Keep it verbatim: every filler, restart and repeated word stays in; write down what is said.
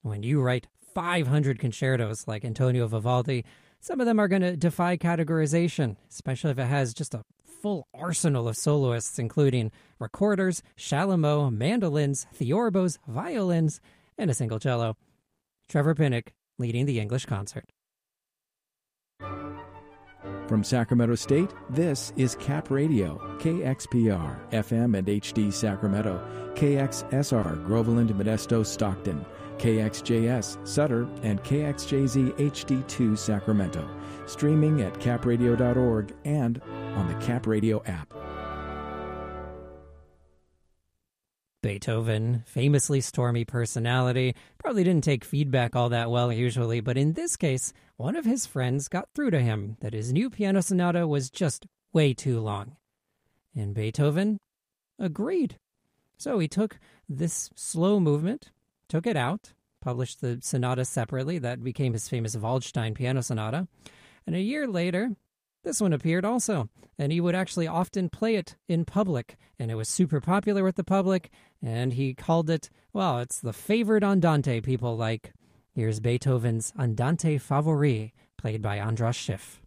When you write five hundred concertos like Antonio Vivaldi, some of them are going to defy categorization, especially if it has just a full arsenal of soloists, including recorders, chalumeau, mandolins, theorbos, violins, and a single cello. Trevor Pinnock leading the English concert. From Sacramento State, this is Cap Radio, K X P R, F M and H D Sacramento, K X S R, Groveland, Modesto, Stockton, K X J S, Sutter, and K X J Z H D two, Sacramento. Streaming at cap radio dot org and on the Cap Radio app. Beethoven, famously stormy personality, probably didn't take feedback all that well usually, but in this case, one of his friends got through to him that his new piano sonata was just way too long. And Beethoven agreed. So he took this slow movement, took it out, published the sonata separately. That became his famous Waldstein piano sonata. And a year later, this one appeared also, and he would actually often play it in public, and it was super popular with the public, and he called it, well, it's the favorite Andante people like. Here's Beethoven's Andante Favori, played by Andras Schiff.